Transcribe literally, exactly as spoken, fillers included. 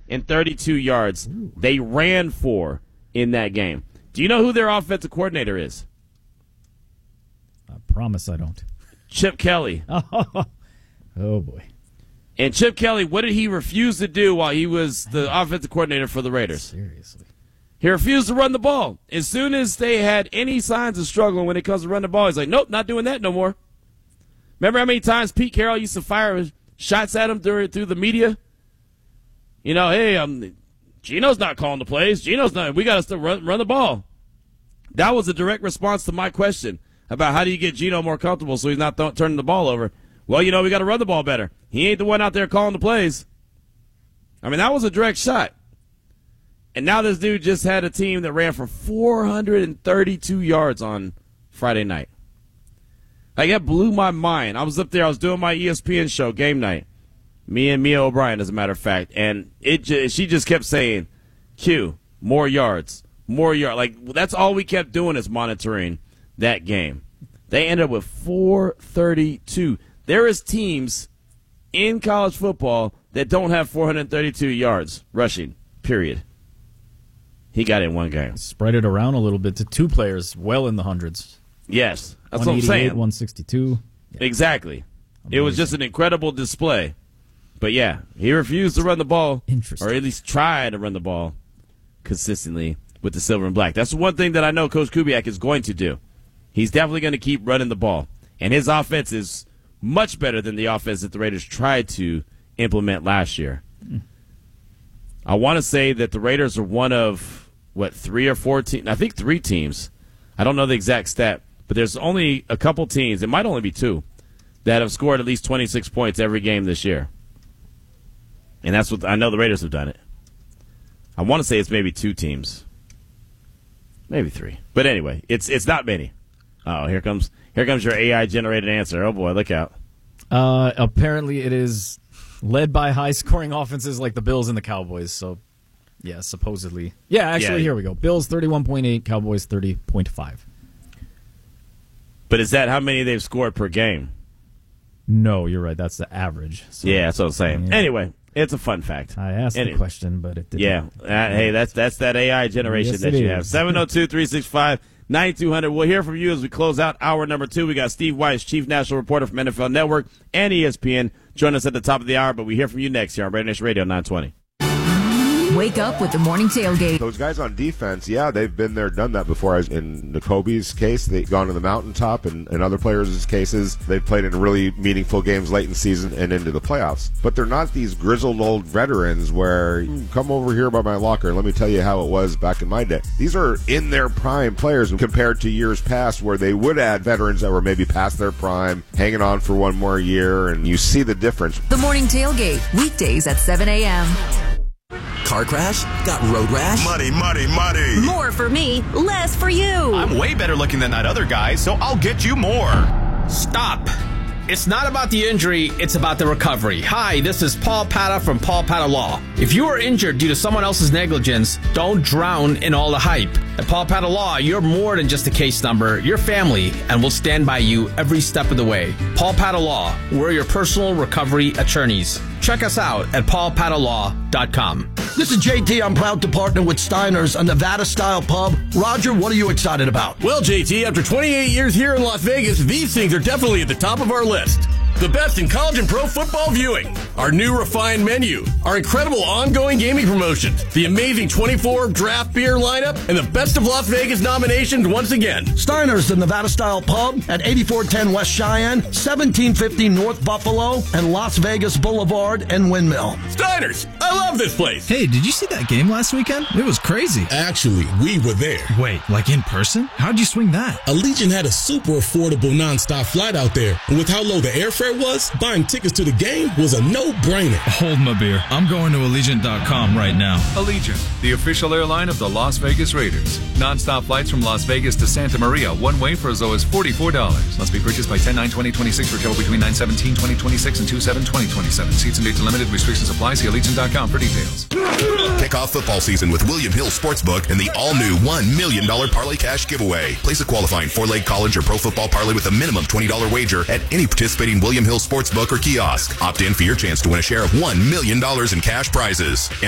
thirty-two yards they ran for in that game. Do you know who their offensive coordinator is? I promise I don't. Chip Kelly. Oh, oh boy. And Chip Kelly, what did he refuse to do while he was the offensive coordinator for the Raiders? Seriously. He refused to run the ball. As soon as they had any signs of struggling when it comes to run the ball, he's like, nope, not doing that no more. Remember how many times Pete Carroll used to fire shots at him through, through the media? You know, hey, um, Gino's not calling the plays. Gino's not. We got to run, run the ball. That was a direct response to my question about how do you get Gino more comfortable so he's not th- turning the ball over. Well, you know, we got to run the ball better. He ain't the one out there calling the plays. I mean, that was a direct shot. And now this dude just had a team that ran for four hundred thirty-two yards on Friday night. Like, that blew my mind. I was up there. I was doing my E S P N show, Game Night. Me and Mia O'Brien, as a matter of fact. And it just, she just kept saying, Q, more yards, more yards. Like, that's all we kept doing is monitoring that game. They ended up with four thirty-two. There is teams in college football that don't have four hundred thirty-two yards rushing, period. He got it in one game. Spread it around a little bit to two players well in the hundreds. Yes, that's what I'm saying. one sixty-two. Yeah. Exactly. Amazing. It was just an incredible display. But, yeah, he refused to run the ball, Interesting. or at least try to run the ball consistently with the silver and black. That's one thing that I know Coach Kubiak is going to do. He's definitely going to keep running the ball. And his offense is much better than the offense that the Raiders tried to implement last year. Mm. I want to say that the Raiders are one of, what, three or four teams? I think three teams. I don't know the exact stat, but there's only a couple teams, it might only be two, that have scored at least twenty-six points every game this year. And that's what I know the Raiders have done it. I want to say it's maybe two teams. Maybe three. But anyway, it's it's not many. Oh, here comes here comes your A I-generated answer. Oh, boy, look out. Uh, apparently it is led by high-scoring offenses like the Bills and the Cowboys. So, yeah, supposedly. Yeah, actually, Yeah. here we go. Bills thirty-one point eight, Cowboys thirty point five. But is that how many they've scored per game? No, you're right. That's the average. So, Yeah, that's what I'm saying. Yeah. Anyway, it's a fun fact. I asked Anyway. the question, but it didn't. Yeah. Uh, hey, that's that's that A I generation Yes, that it you is. have. seven oh two, three six five, nine two hundred. We'll hear from you as we close out hour number two. We got Steve Weiss, Chief National Reporter from N F L Network and E S P N. Join us at the top of the hour, but we hear from you next here on Raider Nation Radio nine twenty. Wake up with the morning tailgate. Those guys on defense, yeah, they've been there, done that before. As in N'Kobe's case, they've gone to the mountaintop, and in other players' cases, they've played in really meaningful games late in the season and into the playoffs. But they're not these grizzled old veterans where, come over here by my locker, let me tell you how it was back in my day. These are in their prime players compared to years past where they would add veterans that were maybe past their prime, hanging on for one more year, and you see the difference. The morning tailgate, weekdays at seven a.m. Car crash? Got road rash? Muddy, muddy, muddy. More for me, less for you. I'm way better looking than that other guy, so I'll get you more. Stop. It's not about the injury, it's about the recovery. Hi, this is Paul Pata from Paul Pata Law. If you are injured due to someone else's negligence, don't drown in all the hype. At Paul Pata Law, you're more than just a case number. You're family, and we'll stand by you every step of the way. Paul Pata Law, we're your personal recovery attorneys. Check us out at paul pata law dot com. This is J T. I'm proud to partner with Steiner's, a Nevada-style pub. Roger, what are you excited about? Well, J T, after twenty-eight years here in Las Vegas, these things are definitely at the top of our list. The best in college and pro football viewing, our new refined menu, our incredible ongoing gaming promotions, the amazing twenty-four draft beer lineup, and the Best of Las Vegas nominations once again. Steiner's, the Nevada-style pub at eighty-four ten West Cheyenne, seventeen fifty North Buffalo, and Las Vegas Boulevard and Windmill. Steiner's, I love this place. Hey, did you see that game last weekend? It was crazy. Actually, we were there. Wait, like in person? How'd you swing that? Allegiant had a super affordable nonstop flight out there, and with how low the airfare was, buying tickets to the game was a no-brainer. Hold my beer. I'm going to Allegiant dot com right now. Allegiant, the official airline of the Las Vegas Raiders. Non-stop flights from Las Vegas to Santa Maria, one way for as low as forty-four dollars. Must be purchased by ten nine twenty twenty-six for travel between nine seventeen twenty twenty-six and two seven twenty twenty-seven. Seats and dates are limited. Restrictions apply. See Allegiant dot com for details. Kick off football season with William Hill Sportsbook and the all-new one million dollars Parlay Cash giveaway. Place a qualifying four-leg college or pro football parlay with a minimum twenty dollars wager at any participating William Hill Sportsbook or kiosk. Opt in for your chance to win a share of one million dollars in cash prizes.